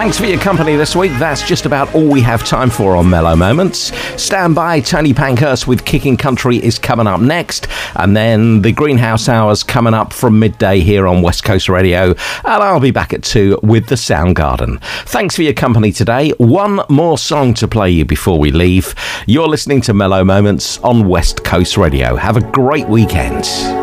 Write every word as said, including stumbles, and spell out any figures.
Thanks for your company this week. That's just about all we have time for on Mellow Moments. Stand by, Tony Pankhurst with Kicking Country is coming up next, and then the Greenhouse Hours coming up from midday here on West Coast Radio, and I'll be back at two with the Soundgarden. Thanks for your company today. One more song to play you before we leave. You're listening to Mellow Moments on West Coast Radio. Have a great weekend.